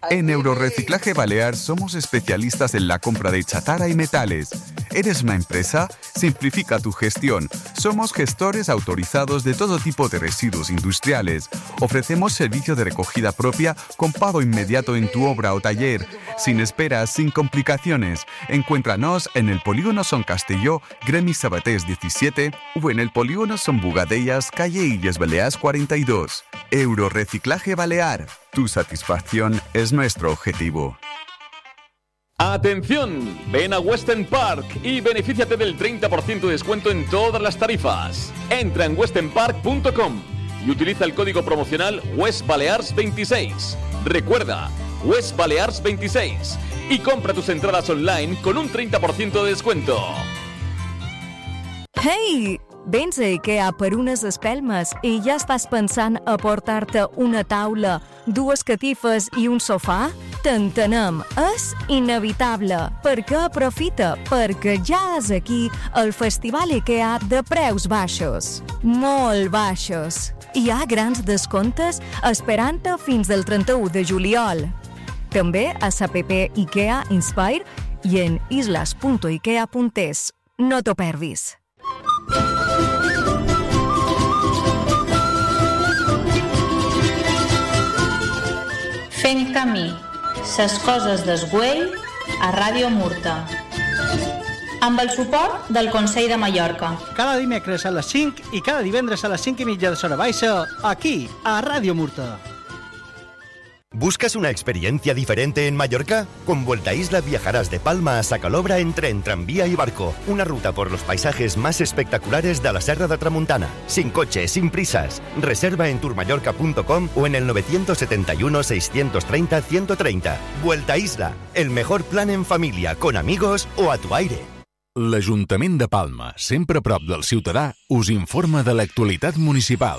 En Eurorreciclaje Balear somos especialistas en la compra de chatarra y metales. ¿Eres una empresa? Simplifica tu gestión. Somos gestores autorizados de todo tipo de residuos industriales. Ofrecemos servicio de recogida propia con pago inmediato en tu obra o taller, sin esperas, sin complicaciones. Encuéntranos en el Polígono Son Castelló, Gremi Sabatés 17 o en el Polígono Son Bugadellas, calle Illes Balears 42. Eurorreciclaje Balear. Tu satisfacción es nuestro objetivo. ¡Atención! Ven a Western Park y benefíciate del 30% de descuento en todas las tarifas. Entra en westernpark.com y utiliza el código promocional WestBalears26. Recuerda, WestBalears26 y compra tus entradas online con un 30% de descuento. Hey! Vens a IKEA per unes espelmes i ja estàs pensant a portar-te una taula, dues catifes i un sofà? T'entenem, és inevitable. Perquè aprofita, perquè ja és aquí el Festival IKEA de preus baixos. Molt baixos. Hi ha grans descomptes esperant-te fins al 31 de juliol. També a l'APP IKEA Inspire i en islas.ikea.es. No t'ho perdis. Fent camí, ses coses del güell a Ràdio Murta. Amb el suport del Consell de Mallorca. Cada dimecres a les 5 i cada divendres a les 5:30 de Sora Baixa, aquí, a Ràdio Murta. ¿Buscas una experiencia diferente en Mallorca? Con Vuelta Isla viajarás de Palma a Sacalobra en tren, tranvía y barco. Una ruta por los paisajes más espectaculares de la Serra de Tramuntana. Sin coche, sin prisas. Reserva en tourmallorca.com o en el 971 630 130. Vuelta Isla, el mejor plan en familia, con amigos o a tu aire. L'Ajuntament de Palma, sempre a prop del ciutadà, us informa de l'actualitat municipal.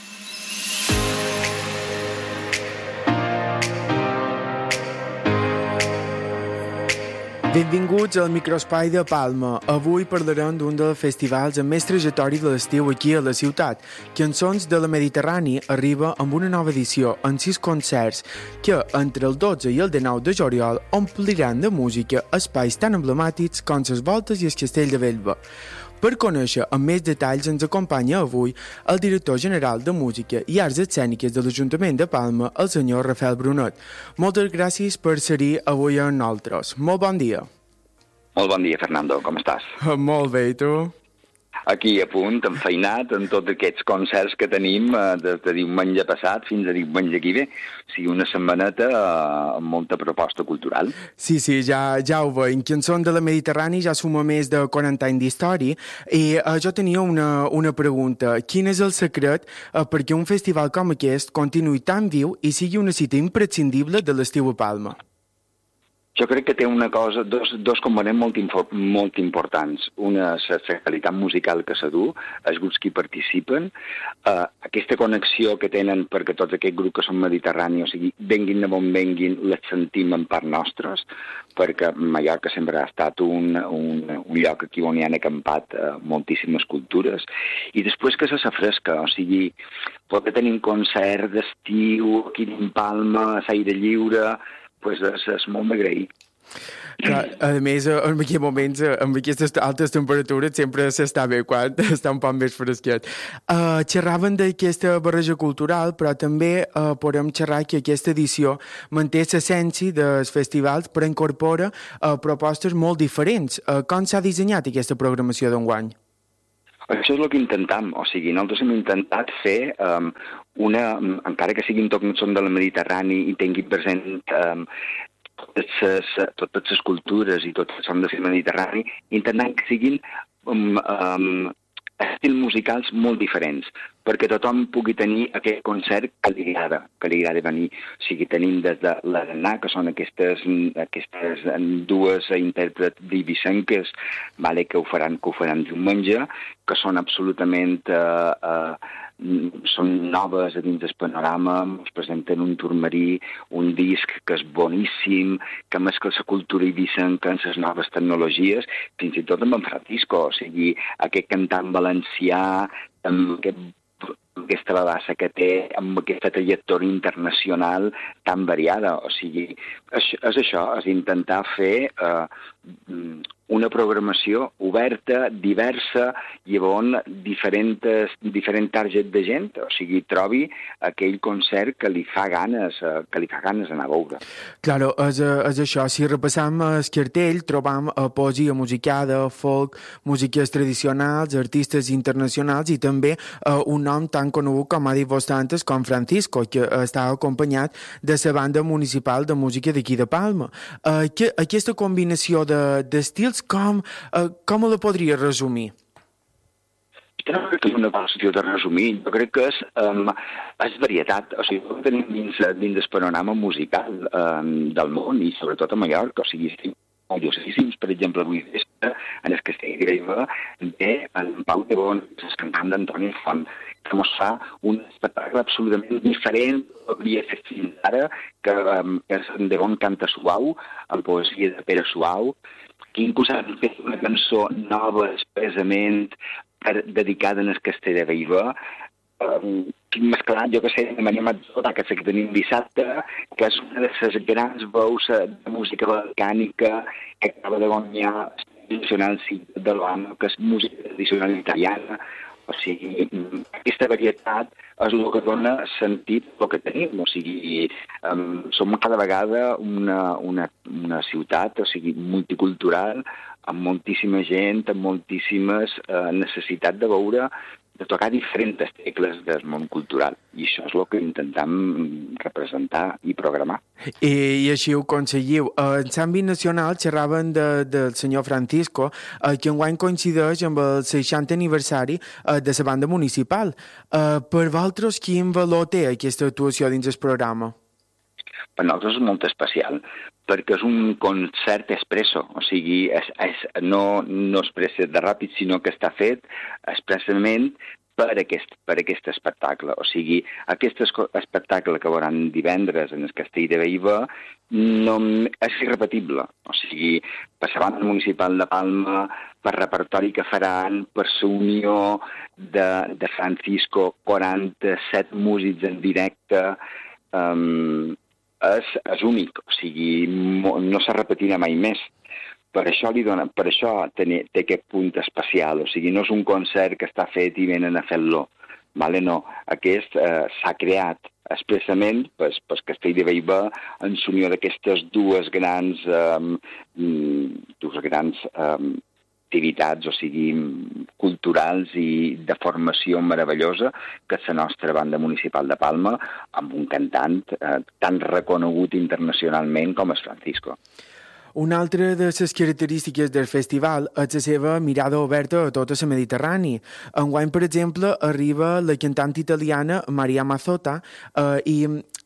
Benvinguts al microespai de Palma. Avui parlarem d'un dels festivals amb més trajectòria de l'estiu aquí a la ciutat. Cançons de la Mediterrani arriba amb una nova edició amb 6 concerts que entre el 12 i el 19 de juliol ompliran de música espais tan emblemàtics com les Voltes i el Castell de Bellver. Per conèixer amb més detalls ens acompanya avui el director general de Música i Arts Escèniques de l'Ajuntament de Palma, el senyor Rafael Brunet. Moltes gràcies per ser-hi avui amb nosaltres. Molt bon dia. Molt bon dia, Fernando. Com estàs? Molt bé, i tu? Aquí a punt, enfeinat, amb tots aquests concerts que tenim des de diumenge passat fins a diumenge que ve. O sigui, una setmaneta amb molta proposta cultural. Sí, ja ho veiem. Cançons de la Mediterrani ja suma més de 40 anys d'història i jo tenia una pregunta. Quin és el secret perquè un festival com aquest continuï tan viu i sigui una cita imprescindible de l'estiu a Palma? Jo crec que té una cosa, dos components molt importants. Una és la qualitat musical que s'adú, els grups que hi participen, aquesta connexió que tenen perquè tots aquests grups que són mediterranis, o sigui, venguin d'on venguin, les sentim en part nostres, perquè Mallorca sempre ha estat un lloc aquí on hi han acampat moltíssimes cultures, i després que se s'afresca, o sigui, poder tenir un concert d'estiu aquí en Palma, a l'aire lliure, pues és molt d'agrair. A més, en aquests moments, amb aquestes altes temperatures, sempre s'està bé quan està un poc més fresquet. Xerraven d'aquesta barreja cultural, però també podem xerrar que aquesta edició manté l'essència dels festivals però incorpora propostes molt diferents. Com s'ha dissenyat aquesta programació d'enguany? Això és el que intentam, o sigui, nosaltres hem intentat fer encara que siguin tots són de la Mediterrani i tinguin present totes les cultures i tots són de la Mediterrani, intentant que siguin estils musicals molt diferents, perquè tothom pugui tenir aquest concert que li agrada venir. O sigui, tenim des de l'Arenà, que són aquestes dues intèrprets d'Ibicenques, que ho faran diumenge, que són absolutament són noves a dins del panorama, ens presenten un turmarí, un disc que és boníssim, que mescla la cultura ibicenca amb les noves tecnologies, fins i tot amb en Francisco, o sigui, aquest cantant valencià, amb aquest aquesta vivassa que té, amb aquesta trajectòria internacional tan variada. O sigui, és això, és intentar fer una programació oberta, diversa, i on diferent target de gent, o sigui, trobi aquell concert que li fa ganes anar a veure. Claro, és això. Si repassam el cartell, trobam poesia musicada, folk, músiques tradicionals, artistes internacionals i també un nom tan conegut com ha dit vostè antes, com Francisco, que està acompanyat de la banda municipal de música d'aquí de Palma. Aquesta combinació d'estils, com la podria resumir? Jo no crec que és una qüestió de resumir, jo crec que és varietat. O sigui, tenim dins el panorama musical del món i sobretot a Mallorca. O sigui, estem curiosíssims, per exemple, avui vespre, en el Castell de Greva, ve en Pau de Bon, el cantant d'Antoni Font, que mos fa un espectacle absolutament diferent que hauria fet fins ara, que és en De Bon canta suau, amb poesia de Pere Suau, que inclús han fet una cançó nova expressament dedicada en el Castell de Greva, mesclant, jo que sé, de Maria Mazzota, que sé que tenim dissabte, que és una de les grans veus de música balcànica que acaba de guanyar el Nacional de l'Oano, que és música tradicional italiana. O sigui, aquesta varietat és el que dona sentit al que tenim. O sigui, som cada vegada una ciutat, o sigui, multicultural, amb moltíssima gent, amb moltíssimes necessitats de veure, de tocar diferents tecles del món cultural. I això és el que intentem representar i programar. I així ho aconseguiu. En l'àmbit nacional xerraven del senyor Francisco, que enguany coincideix amb el 60 aniversari de la banda municipal. Per vosaltres, quin valor té aquesta actuació dins el programa? Per nosaltres és molt especial, perquè és un concert expresso, o sigui, no expressa de ràpid, sinó que està fet expressament per aquest espectacle. O sigui, aquest espectacle que veuran divendres en el Castell de Greva és irrepetible. O sigui, per la banda municipal de Palma, per repertori que faran, per la unió de Francisco, 47 músics en directe, és únic, o sigui, no se repetirà mai més. Per això té aquest punt especial, o sigui, no és un concert que està fet i venen a fer-lo, vale? No, aquest s'ha creat expressament pel Castell de Greva en l'unió d'aquestes dues grans activitats, o sigui, culturals i de formació meravellosa, que és la nostra banda municipal de Palma, amb un cantant tan reconegut internacionalment com és Francisco. Una altra de les característiques del festival és la seva mirada oberta a tota la Mediterrani. Enguany, per exemple, arriba la cantant italiana Maria Mazzota i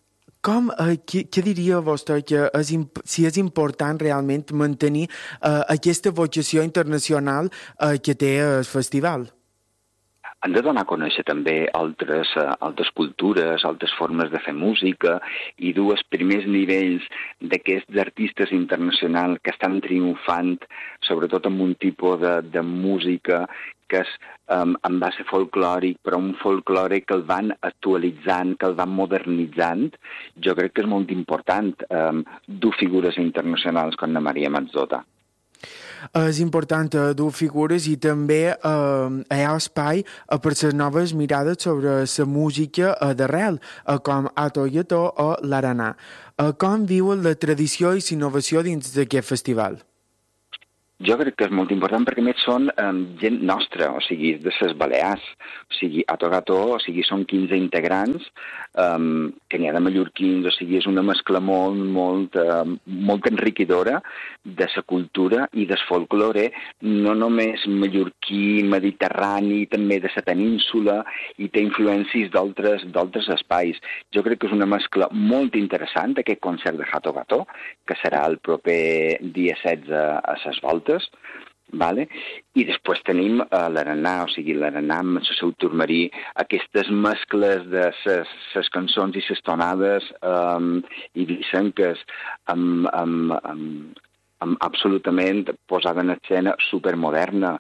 què diria vostè si és important realment mantenir aquesta vocació internacional que té el festival? Han de donar a conèixer també altres cultures, altres formes de fer música i dur els primers nivells d'aquests artistes internacionals que estan triomfant, sobretot amb un tipus de música que és en base folclòric, però un folclore que el van actualitzant, que el van modernitzant. Jo crec que és molt important dur figures internacionals com la Maria Mazzota. És important dur figures i també hi ha espai per les noves mirades sobre la música d'arrel, com Ato Yató o l'Aranà. Com viuen la tradició i l'innovació dins d'aquest festival? Jo crec que és molt important perquè, a més, són gent nostra, o sigui, de les Balears. O sigui, Ato Gató, o sigui, són 15 integrants, que n'hi ha de mallorquins, o sigui, és una mescla molt enriquidora de la cultura i del folklore, no només mallorquí, mediterrani, també de la península, i té influències d'altres espais. Jo crec que és una mescla molt interessant, aquest concert de Ato Gató, que serà el proper dia 16 a ses Voltes, vale? I després tenim l'Aranà, o sigui, l'Aranà amb el seu turmerí, aquestes mescles de ses cançons i ses tonades ibicenques amb absolutament posada en escena supermoderna,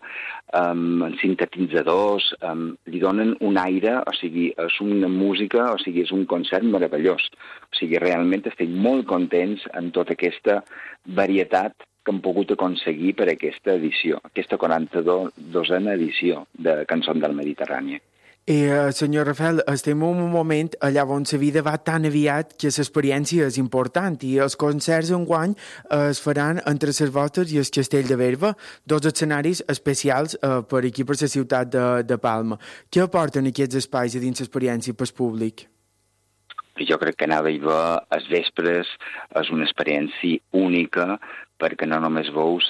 sintetitzadors, li donen un aire, o sigui, és una música, o sigui, és un concert meravellós. O sigui, realment estic molt contents amb tota aquesta varietat que hem pogut aconseguir per aquesta edició, aquesta 42a edició de Cançons del Mediterrani. Senyor Rafael, estem en un moment allà on la vida va tan aviat que l'experiència és important i els concerts enguany es faran entre les Vostres i el Castell de Berga, dos escenaris especials per aquí per la ciutat de Palma. Què aporten aquests espais a dins l'experiència pel públic? Jo crec que anar a veure els vespres és una experiència única perquè no només veus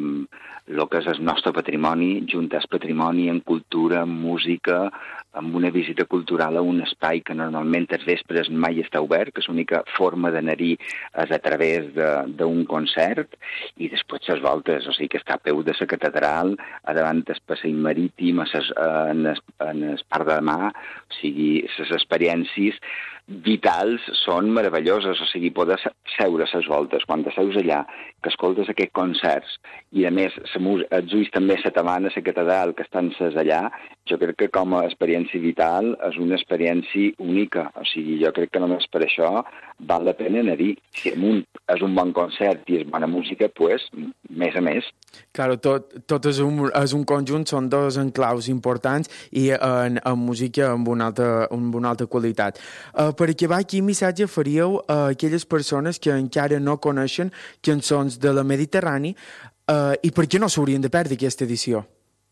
el que és el nostre patrimoni, juntar el patrimoni en cultura, en música, amb una visita cultural a un espai que normalment els vespres mai està obert, que l'única forma d'anar-hi és a través d'un concert, i després les voltes, o sigui que està a peu de la catedral, a davant del passeig marítim, en el Parc de Mar, o sigui, les experiències vitals són meravelloses, o sigui, poder seure a les voltes, quan te seus allà, que escoltes aquests concerts, i a més, els ulls també se t'avan a la catedral, que estan allà, jo crec que com a experiència vital és una experiència única, o sigui, jo crec que només per això val la pena anar-hi. Si és un bon concert i és bona música, doncs, més a més. Claro, tot és un conjunt, són dos enclaus importants i en música amb una alta qualitat. Per acabar, quin missatge faríeu a aquelles persones que encara no coneixen Cançons de la Mediterrani i per què no s'haurien de perdre aquesta edició?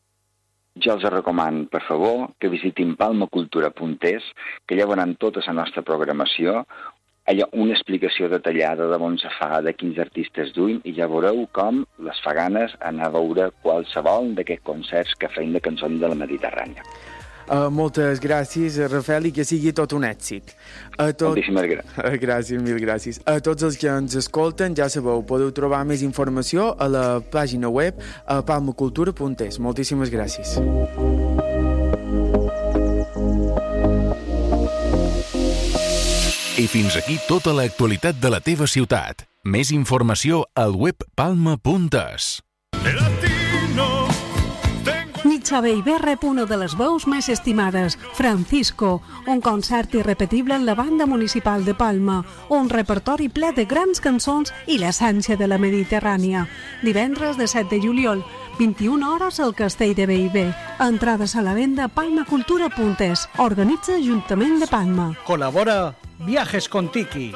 Jo els recomano, per favor, que visitin palmacultura.es, que allà veuran tota la nostra programació, una explicació detallada de on se fa, de quins artistes duim, i ja veureu com les fa ganes anar a veure qualsevol d'aquests concerts que feim de Cançons de la Mediterrània. Moltes gràcies, Rafael, i que sigui tot un èxit. Moltíssimes gràcies. Gràcies, mil gràcies. A tots els que ens escolten, ja sabeu, podeu trobar més informació a la pàgina web palmacultura.es. Moltíssimes gràcies. I fins aquí tota l'actualitat de la teva ciutat. Més informació al web palma.es. Mitjaveí rep una de les veus més estimades, Francisco, un concert irrepetible en la banda municipal de Palma, un repertori ple de grans cançons i l'essència de la Mediterrània. Divendres de 7 de juliol, 21 hores al Castell de Bellver. Entrades a la venda a palmacultura.es. Organitza Ajuntament de Palma. Col·labora Viajes con Tiki.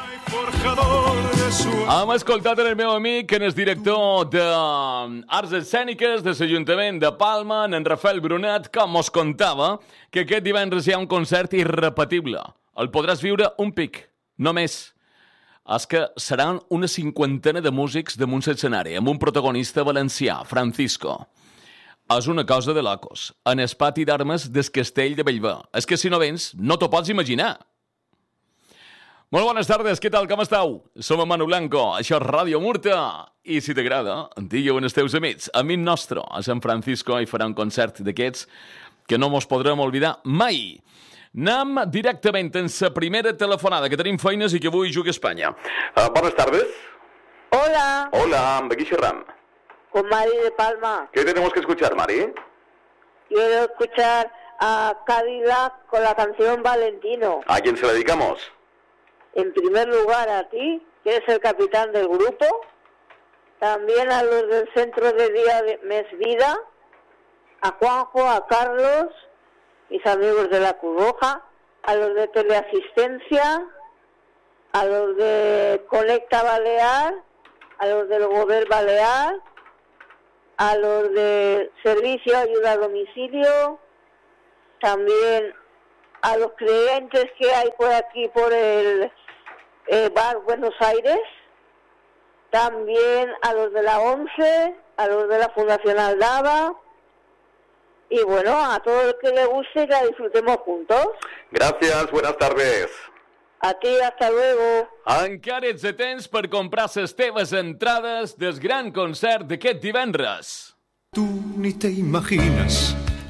Hem escoltat el meu amic, que és director d'Arts Escèniques de l'Ajuntament de Palma, en Rafael Brunet, que mos contava que aquest divendres hi ha un concert irrepetible. El podràs viure un pic, no més. És que seran una 50 de músics damunt l'escenari, amb un protagonista valencià, Francisco. És una cosa de locos, en el pati d'armes del Castell de Bellver. És que si no vens, no t'ho pots imaginar. Molt bones tardes, què tal, com esteu? Som en Manu Blanco, això és Ràdio Murta, i si t'agrada, digue-ho als teus amics. Amic nostre, a San Francisco, hi farà un concert d'aquests que no mos podrem oblidar mai. Anem directament en la primera telefonada, que tenim feines i que avui juga a Espanya. Bones tardes. Hola. Hola, ¿de qué xerram? Con Mari de Palma. ¿Qué tenemos que escuchar, Mari? Quiero escuchar a Cadillac con la canción Valentino. ¿A quién se la dedicamos? En primer lugar a ti, que eres el capitán del grupo, también a los del Centro de Día de Mes Vida, a Juanjo, a Carlos, mis amigos de la Cruz Roja, a los de Teleasistencia, a los de Conecta Balear, a los del Gobierno Balear, a los de Servicio Ayuda a Domicilio, también a los clientes que hay por aquí por el Bar Buenos Aires, también a los de la ONCE, a los de la Fundación Aldaba, y bueno, a todo el que le guste, que la disfrutemos juntos. Gracias, buenas tardes. A ti, hasta luego. Encara ets a temps per comprar les teves entrades del gran concert d'aquest divendres. Tú ni te imaginas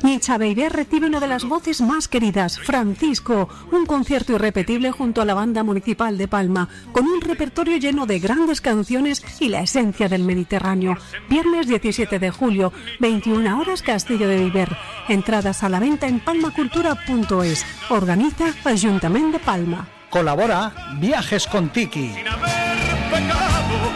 Ni Chávez recibe una de las voces más queridas, Francisco, un concierto irrepetible junto a la Banda Municipal de Palma, con un repertorio lleno de grandes canciones y la esencia del Mediterráneo. Viernes 17 de julio, 21 horas, Castillo de Viver. Entradas a la venta en palmacultura.es. Organiza Ayuntamiento de Palma. Colabora Viajes con Tiki. Sin haber pecado.